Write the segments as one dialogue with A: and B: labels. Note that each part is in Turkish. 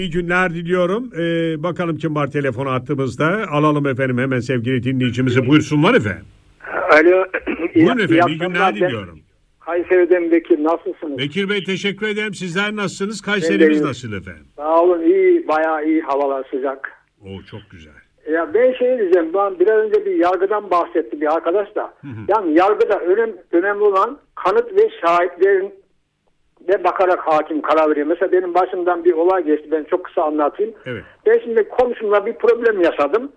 A: İyi günler diliyorum. Bakalım kim var telefon attığımızda. Alalım efendim hemen sevgili dinleyicimizi. Buyursunlar efendim.
B: Alo.
A: Buyurun efendim. İyi günler diliyorum.
B: Kayseri'den Bekir, nasılsınız?
A: Bekir Bey teşekkür ederim. Sizler nasılsınız? Kayserimiz nasıl efendim?
B: Sağ olun, iyi, bayağı iyi, havalar sıcak.
A: Çok güzel.
B: Ya ben diyeceğim, ben biraz önce bir yargıdan bahsetti bir arkadaş da. Yani yargıda önemli olan kanıt ve şahitlerin ve bakarak hakim karar veriyor. Mesela benim başımdan bir olay geçti, ben çok kısa anlatayım.
A: Evet.
B: Ben şimdi komşumla bir problem yaşadım.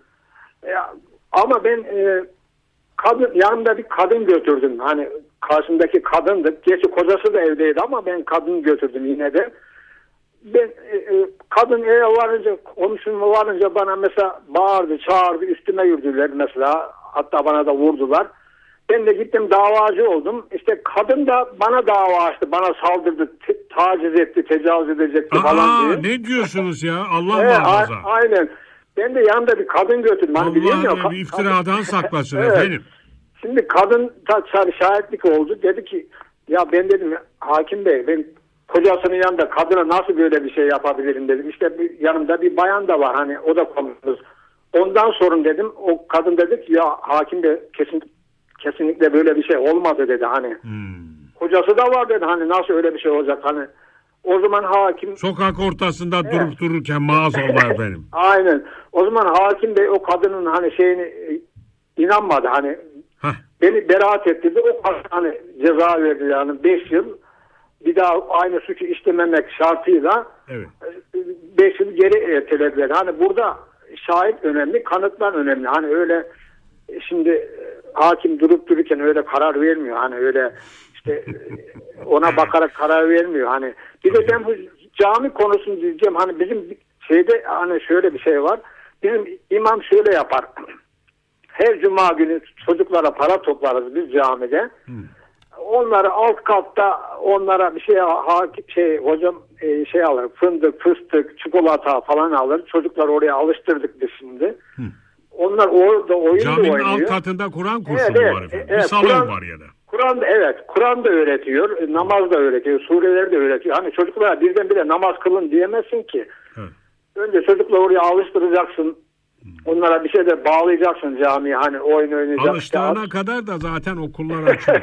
B: Ama ben yanımda bir kadın götürdüm. Hani karşımdaki kadındı. Gerçi kocası da evdeydi ama ben kadın götürdüm yine de. Ben kadın eve varınca, komşuma varınca bana mesela bağırdı, çağırdı, üstüme yürüdüler mesela. Hatta bana da vurdular. Ben de gittim, davacı oldum. İşte kadın da bana dava açtı. Bana saldırdı, taciz etti, tecavüz edecekti falan diye.
A: Ne diyorsunuz ya? Allah muhafaza.
B: Aynen. Ben de yanımda bir kadın götürdüm. Hani
A: Allah bir iftiradan saklasın efendim.
B: Şimdi kadın da şahitlik oldu. Dedi ki ya ben dedim hakim bey, ben kocasının yanında kadına nasıl böyle bir şey yapabilirim dedim. İşte yanımda bir bayan da var, hani o da komşumuz. Ondan sorun dedim. O kadın dedi ki ya hakim bey kesinlikle böyle bir şey olmadı dedi hani. Kocası da var dedi, hani nasıl öyle bir şey olacak hani. O zaman hakim...
A: Sokak ortasında durup dururken maazallah benim.
B: Aynen. O zaman hakim bey o kadının hani şeyini inanmadı hani. Beni beraat ettirdi. O kadın hani ceza verdi yani 5 yıl. Bir daha aynı suçu işlememek şartıyla 5 yıl geri ertelediler. Hani burada şahit önemli, kanıtlar önemli. Hani öyle şimdi hakim durup dururken öyle karar vermiyor. Hani öyle işte ona bakarak karar vermiyor. Hani bir de ben bu cami konusunu diyeceğim. Hani bizim şeyde hani şöyle bir şey var. Bizim imam şöyle yapar. Her cuma günü çocuklara para toplarız biz camide. Onları alt katta onlara bir hocam alır. Fındık, fıstık, çikolata falan alır. Çocuklar oraya alıştırdık biz şimdi. Onlar orada oyun da oynuyor.
A: Caminin alt katında Kur'an kursu mu var efendim? Bir salon var ya da.
B: Kuran da öğretiyor. Namaz da öğretiyor. Sureleri de öğretiyor. Hani çocuklara birdenbire namaz kılın diyemezsin ki. Önce çocukları oraya alıştıracaksın. Onlara bir şey de bağlayacaksın camiye. Hani oyun oynayacak.
A: Alıştığına kadar da zaten okullar açılıyor.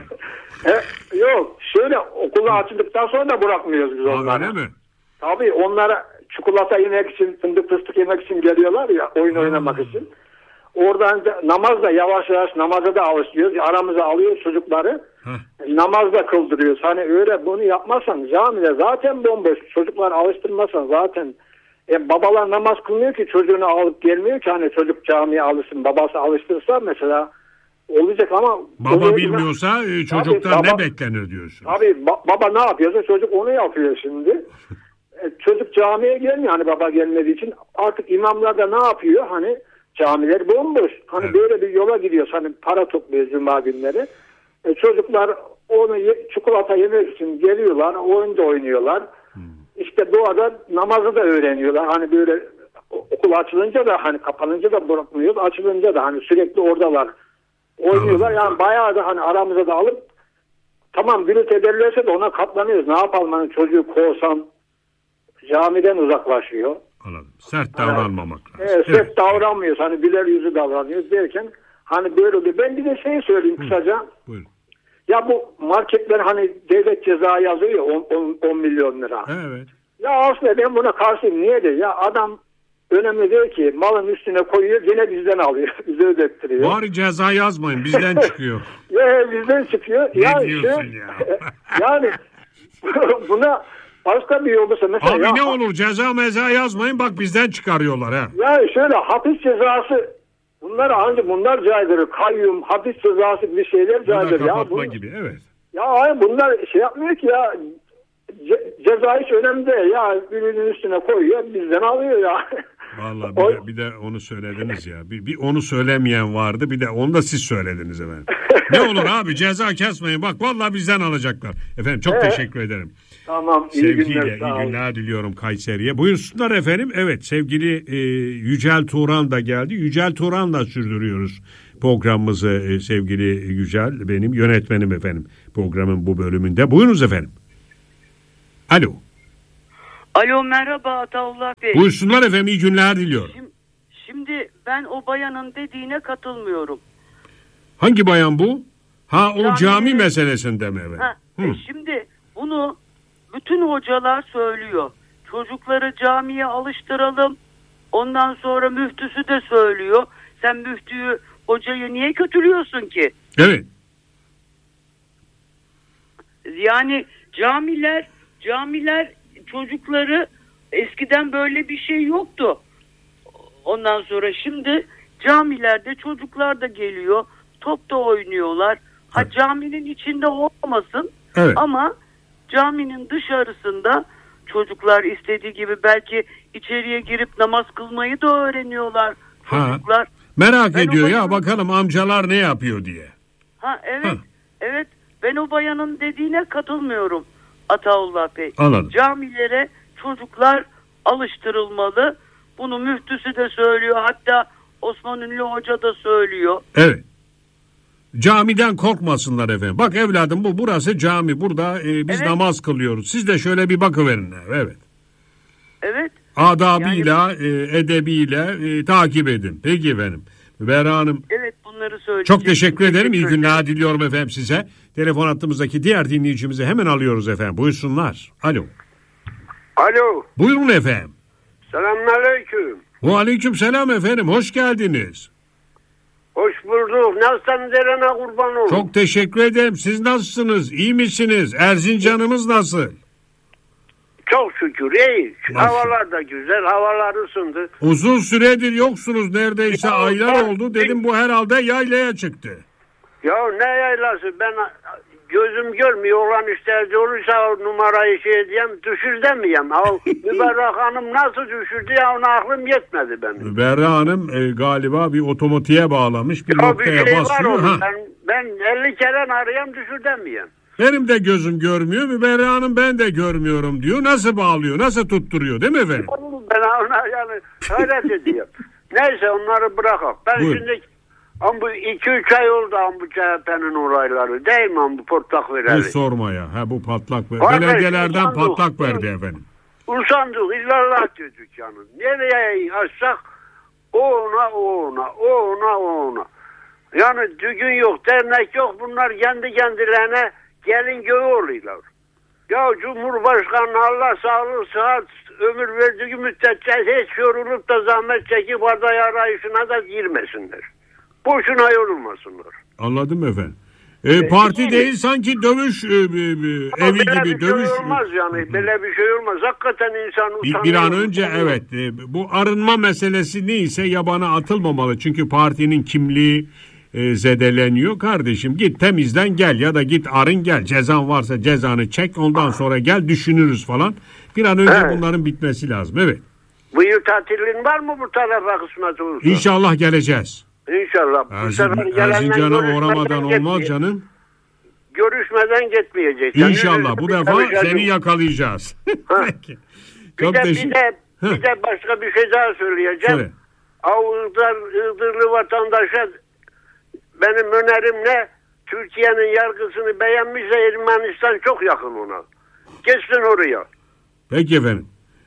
B: Yok. Şöyle okullar açıldıktan sonra da bırakmıyoruz biz onları.
A: Öyle mi?
B: Tabii onlara çikolata yemek için, fındık fıstık yemek için geliyorlar ya, oyun oynamak için. Oradan da, namaz da yavaş yavaş namaza da alıştırıyoruz. Aramıza alıyoruz çocukları. Namaz da kıldırıyoruz. Hani öyle bunu yapmazsan camide zaten bomboş. Çocuklar alıştırmazsan zaten babalar namaz kılmıyor ki, çocuğunu alıp gelmiyor ki hani çocuk camiye alışsın. Babası alıştırsa mesela olacak ama
A: baba bilmiyorsa çocuktan ne beklenir diyorsun?
B: Abi baba ne yapıyorsa çocuk onu yapıyor şimdi. Çocuk camiye gelmiyor hani baba gelmediği için. Artık imamlar da ne yapıyor? Hani camiler bomboş. Hani böyle bir yola gidiyoruz. Hani para topluyor cuma günleri. Çocuklar onu çikolata yemek için geliyorlar. Oyun da oynuyorlar. İşte doğada namazı da öğreniyorlar. Hani böyle okul açılınca da hani kapanınca da bırakmıyoruz. Açılınca da hani sürekli oradalar. Oynuyorlar. Yani bayağı da hani aramıza da alıp tamam gürültü ederlerse de ona katlanıyoruz. Ne yapalım hani çocuğu kovsam camiden uzaklaşıyor.
A: Anladım. Sert davranmamak lazım.
B: Evet, sert davranmıyoruz. Hani güler yüzü davranıyoruz derken hani böyle oluyor. Ben bir de söyleyeyim kısaca.
A: Buyurun.
B: Ya bu marketler hani devlet ceza yazıyor ya 10 milyon lira.
A: Evet.
B: Ya aslında ben buna karşıyım. Niye de? Ya adam önemli değil ki. Malın üstüne koyuyor yine bizden alıyor. Bize ödettiriyor.
A: Bari ceza yazmayın. Bizden çıkıyor.
B: Ya bizden çıkıyor.
A: Ne diyorsun ya?
B: Yani buna başka bir yol mesela.
A: Abi ne olur ceza meza yazmayın. Bak bizden çıkarıyorlar ha.
B: Ya şöyle hapis cezası bunlar caydırır. Kayyum, hapis cezası bir şeyler caydırır.
A: Kapatma gibi evet.
B: Ya bunlar yapmıyor ki ya. Ceza hiç önemli değil ya. Birinin üstüne koyuyor bizden alıyor ya.
A: Vallahi bir de onu söylediniz ya. Bir onu söylemeyen vardı. Bir de onu da siz söylediniz efendim. Ne olur abi ceza kesmeyin. Bak vallahi bizden alacaklar. Efendim çok teşekkür ederim.
B: Tamam.
A: Sevgiyle iyi günler diliyorum Kayseri'ye. Buyursunlar efendim. Evet sevgili Yücel Turan da geldi. Yücel Turan'la sürdürüyoruz programımızı sevgili Yücel. Benim yönetmenim efendim programın bu bölümünde. Buyurunuz efendim. Alo.
C: Alo, merhaba Ataullah Bey.
A: Buyursunlar efendim, iyi günler diliyorum.
C: Şimdi ben o bayanın dediğine katılmıyorum.
A: Hangi bayan bu? Ha, o cami meselesinde mi efendim?
C: Şimdi bunu bütün hocalar söylüyor. Çocukları camiye alıştıralım. Ondan sonra müftüsü de söylüyor. Sen müftüyü, hocayı niye kötülüyorsun ki?
A: Evet.
C: Yani camiler çocukları, eskiden böyle bir şey yoktu. Ondan sonra şimdi camilerde çocuklar da geliyor. Top da oynuyorlar.
A: Evet.
C: Caminin içinde olmasın.
A: Evet.
C: Ama caminin dışarısında çocuklar istediği gibi belki içeriye girip namaz kılmayı da öğreniyorlar çocuklar.
A: Merak ediyor ya, bakalım amcalar ne yapıyor diye.
C: Evet. Ben o bayanın dediğine katılmıyorum Ataullah Bey.
A: Anladım.
C: Camilere çocuklar alıştırılmalı. Bunu müftüsü de söylüyor. Hatta Osman Ünlü Hoca da söylüyor.
A: Evet. Camiden korkmasınlar efendim. Bak evladım, burası cami. Burada biz namaz kılıyoruz. Siz de şöyle bir bakıverin. Evet.
C: Evet.
A: Adabıyla, edebiyle takip edin. Peki efendim. Berra Hanım.
C: Evet, bunları söyleyeceğim.
A: Çok teşekkür ederim. İyi günler diliyorum efendim size. Telefon hattımızdaki diğer dinleyicimizi hemen alıyoruz efendim. Buyursunlar. Alo.
D: Alo.
A: Buyurun efendim.
D: Selamünaleyküm.
A: Aleyküm selam efendim. Hoş geldiniz.
D: Hoş bulduk. Nasılsınız, Eren'e kurban olun.
A: Çok teşekkür ederim. Siz nasılsınız? İyi misiniz? Erzincan'ımız nasıl?
D: Çok şükür iyi. Havalar da güzel. Havalar ısındı.
A: Uzun süredir yoksunuz. Neredeyse aylar oldu. Dedim bu herhalde yaylaya çıktı.
D: Ya ne yaylası? Ben gözüm görmüyor olan işlerce olursa o numarayı diyeyim, düşür demeyeyim. Mübarek Hanım nasıl düşürdü ya, ona aklım yetmedi benim.
A: Berra Hanım galiba bir otomatiğe bağlamış, bir noktaya
D: bir şey
A: basıyor.
D: Ben 50 kere arayayım, düşür demeyeyim.
A: Benim de gözüm görmüyor. Müberra Hanım ben de görmüyorum diyor. Nasıl bağlıyor? Nasıl tutturuyor, değil mi efendim?
D: Ben ona yani hayret ediyorum. Neyse, onları bırakalım.
A: Buyurun.
D: Şimdi bu 2-3 ay oldu bu CHP'nin olayları. Değil mi bu patlak vereli?
A: Hiç sorma ya. Bu patlak verdi. Belediyelerden patlak verdi efendim.
D: Usandık. İllallah dedik yani. Nereye açsak o ona. Yani düğün yok, dernek yok. Bunlar kendi kendilerine gelin göğü oluyorlar. Ya Cumhurbaşkanı Allah sağlık, sıhhat, ömür verdiği müddetçe hiç yorulup da zahmet çekip aday arayışına da girmesinler. Boşuna yorulmasınlar.
A: Anladım efendim. Parti değil sanki dövüş evi gibi.
D: Dövüş şey olmaz yani. Böyle bir şey olmaz. Hakikaten insan utanıyor.
A: Bir an önce evet. Bu arınma meselesi neyse yabana atılmamalı. Çünkü partinin kimliği zedeleniyor. Kardeşim git temizden gel ya da git arın gel. Cezan varsa cezanı çek, ondan sonra gel düşünürüz falan. Bir an önce bunların bitmesi lazım. Evet.
D: Bu yıl tatilin var mı bu tarafa kısmet olursa?
A: İnşallah geleceğiz.
D: İnşallah.
A: Erzincan'a uğramadan olmaz canım.
D: Görüşmeden gitmeyecek.
A: İnşallah bu defa seni yakalayacağız. Peki. Çok
D: bir de başka bir şey daha söyleyeceğim.
A: Söyle.
D: Iğdırlı vatandaşa benim önerim ne? Türkiye'nin yargısını beğenmişse Ermenistan çok yakın ona. Geçsin oraya.
A: Peki efendim.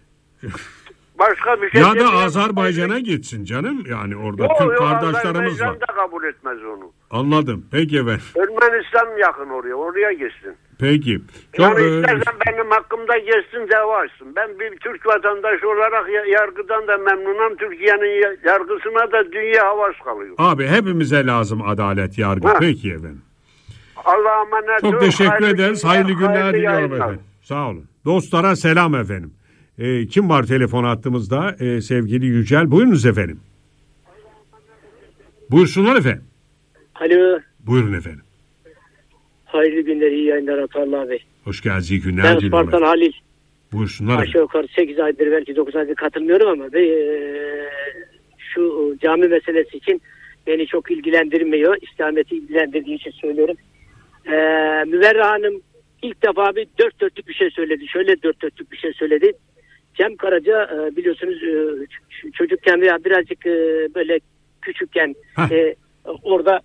D: Başka bir şey
A: ya da Azerbaycan'a gitsin canım. Yani orada Türk kardeşlerimiz var.
D: Azerbaycan da kabul etmez onu.
A: Anladım. Peki efendim.
D: Ermenistan yakın oraya geçsin.
A: Peki.
D: Yani istersen benim hakkımda geçsin, dava açsın. Ben bir Türk vatandaşı olarak yargıdan da memnunum. Türkiye'nin yargısına da dünya havas kalıyor.
A: Abi hepimize lazım adalet, yargı. Peki efendim.
D: Allah'a emanet olun.
A: Çok teşekkür ederiz. Hayırlı günler diliyorum efendim. Sağ olun. Dostlara selam efendim. Kim var telefon hattımızda? Sevgili Yücel. Buyurunuz efendim. Buyursunlar efendim.
E: Alo.
A: Buyurun efendim.
E: Hayırlı günler, iyi yayınlar Ataullah Bey.
A: Hoş geldiniz, iyi günler
E: diliyorum.
A: Ben
E: Ispartalı Halil.
A: Buyursunlar
E: aşağı yukarı 8 aydır belki 9 aydır katılmıyorum ama şu cami meselesi için beni çok ilgilendirmiyor. İstikameti ilgilendirdiği için söylüyorum. Müberra Hanım ilk defa bir dört dörtlük bir şey söyledi. Şöyle dört dörtlük bir şey söyledi. Cem Karaca biliyorsunuz çocukken veya birazcık böyle küçükken orada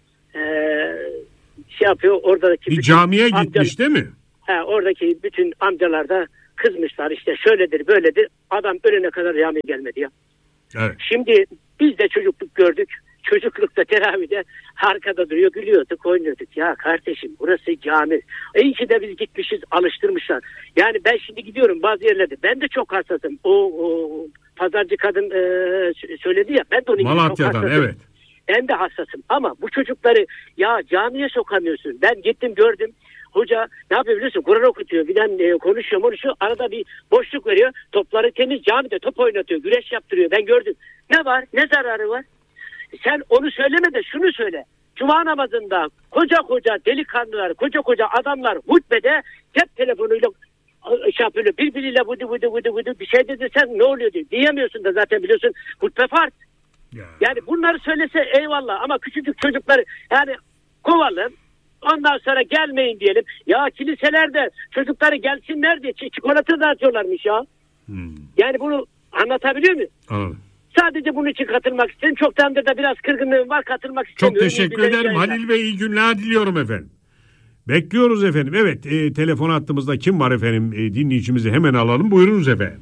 E: şey yapıyor. Oradaki
A: bir camiye gitmiş değil mi?
E: Oradaki bütün amcalar da kızmışlar işte şöyledir böyledir. Adam ölene kadar camiye gelmedi ya.
A: Evet.
E: Şimdi biz de çocukluk gördük. Çocuklukta teravihde arkada duruyor, gülüyorduk, oynuyorduk. Ya kardeşim burası cami. İyi ki de biz gitmişiz, alıştırmışlar. Yani ben şimdi gidiyorum bazı yerlerde. Ben de çok hassasım. O pazarcı kadın söyledi ya. Ben de onun
A: Malatya'dan,
E: çok hassasım.
A: evet.
E: Ben de hassasım. Ama bu çocukları ya camiye sokamıyorsun. Ben gittim gördüm. Hoca ne yapıyor biliyorsun? Kur'an okutuyor. Bilen konuşuyor. Arada bir boşluk veriyor. Topları temiz camide top oynatıyor. Güreş yaptırıyor. Ben gördüm. Ne var? Ne zararı var? Sen onu söyleme de şunu söyle. Cuma namazında koca delikanlılar, koca adamlar hutbede cep telefonuyla şey yapıyor. Birbiriyle vıdı bir şey dedi sen ne oluyor diyor. Diyemiyorsun da zaten biliyorsun hutbe farz. Yani bunları söylese eyvallah ama küçücük çocukları yani kovalım. Ondan sonra gelmeyin diyelim. Ya kiliselerde çocukları gelsinler diye çikolata dağıtıyorlarmış ya. Yani bunu anlatabiliyor muyum?
A: Anladım.
E: Sadece bunun için katılmak istedim. Çoktandır da biraz kırgınlığım var. Katılmak istemiyorum.
A: Çok teşekkür ederim Halil Bey. İyi günler diliyorum efendim. Bekliyoruz efendim. Evet telefon hattımızda kim var efendim? Dinleyicimizi hemen alalım. Buyurunuz efendim.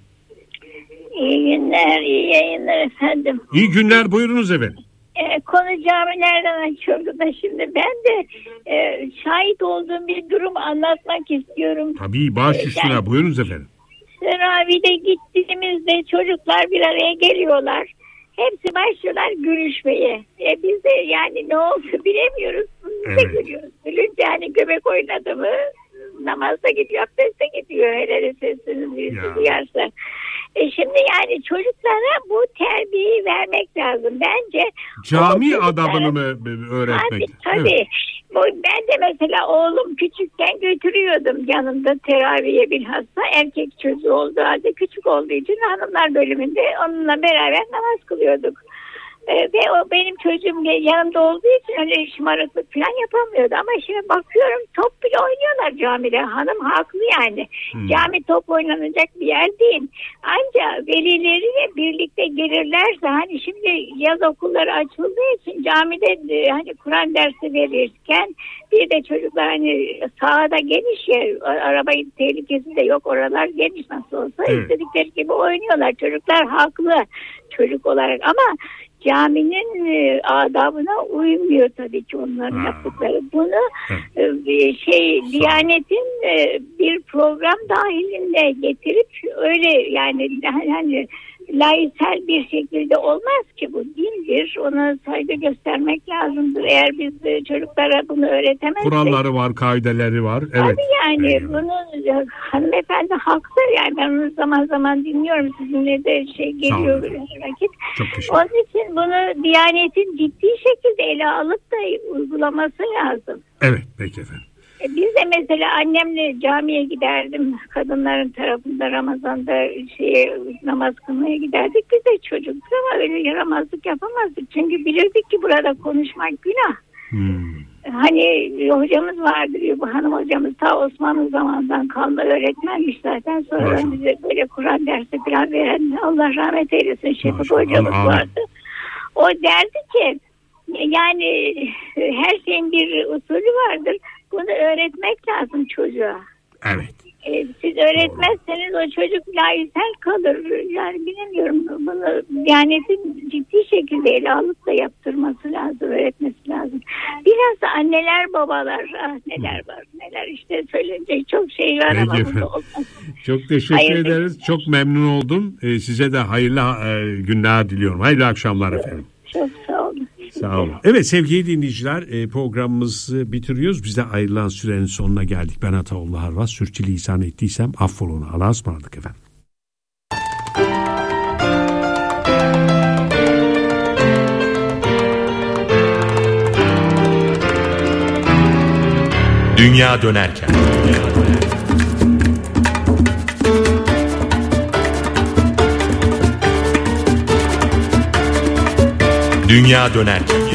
F: İyi günler, iyi yayınlar efendim.
A: İyi günler, buyurunuz efendim.
F: Konu cami nereden açıldı da şimdi ben de şahit olduğum bir durum anlatmak istiyorum.
A: Tabii baş üstüne
F: yani,
A: buyurunuz efendim.
F: Teravih'de gittiğimizde çocuklar bir araya geliyorlar. Hepsi başlıyorlar gülüşmeye. Biz de yani ne oldu bilemiyoruz. Biz de gülüyoruz. Gülünce hani göbek oynadı mı namazda gidiyor, abdeste gidiyor. Hele sesiniz birisi duyarsa. Şimdi yani çocuklara bu terbiyeyi vermek lazım. Bence
A: cami adabını mı öğretmek?
F: Tabii. Evet. Ben de mesela oğlum küçükken götürüyordum yanımda teraviye bilhassa. Erkek çocuğu olduğu halde küçük olduğu için hanımlar bölümünde onunla beraber namaz kılıyorduk. Ve o benim çocuğum yanımda olduğu için öyle şımarıklık falan yapamıyordu. Ama şimdi bakıyorum top bile oynuyorlar camide. Hanım haklı yani. Cami top oynanacak bir yer değil. Ancak velileriyle birlikte gelirlerse hani şimdi yaz okulları açıldığı için camide hani Kur'an dersi verirken bir de çocuklar hani sahada geniş yer, arabanın tehlikesi de yok, oralar geniş nasıl olsa istedikleri gibi oynuyorlar. Çocuklar haklı çocuk olarak ama caminin adabına uymuyor tabii ki onların yaptıkları. Bunu Diyanet'in bir program dahilinde getirip öyle yani hani laisel bir şekilde olmaz ki, bu dindir. Ona saygı göstermek lazımdır. Eğer biz çocuklara bunu öğretemezsek.
A: Kuralları var, kaideleri var. Evet.
F: Tabii yani bunu hanımefendi haklı yani ben onu zaman zaman dinliyorum. Sizinle de geliyor vakit. Onun için bunu Diyanet'in ciddi şekilde ele alıp da uygulaması lazım.
A: Evet, peki efendim.
F: Biz de mesela annemle camiye giderdim. Kadınların tarafında Ramazan'da namaz kılmaya giderdik. Biz de çocuktuk ama öyle yaramazlık yapamazdık. Çünkü bilirdik ki burada konuşmak günah. Hani hocamız vardır ya, bu hanım hocamız ta Osmanlı zamanından kalma öğretmenmiş zaten. Sonra bize böyle Kur'an dersi falan veren, Allah rahmet eylesin, Şefik hocamız vardı. O derdi ki yani her şeyin bir usulü vardır. Bunu öğretmek lazım çocuğa.
A: Evet.
F: Siz öğretmezseniz o çocuk laisel kalır. Yani bilmiyorum, bunu Diyanet'in ciddi şekilde ele alıp da yaptırması lazım, öğretmesi lazım. Biraz da anneler babalar, neler var neler işte söylenecek çok şey var. Peki ama efendim.
A: Çok teşekkür ederiz. Çok memnun oldum. Size de hayırlı günler diliyorum. Hayırlı akşamlar efendim.
F: Çok sağ olun.
A: Sağ olun. Evet sevgili dinleyiciler, programımızı bitiriyoruz. Biz de ayrılan sürenin sonuna geldik. Ben Ataoğlu Harvas. Sürçülisan ettiysem affolun. Allah'a ısmarladık efendim.
G: Dünya dönerken. Dünya dönerken.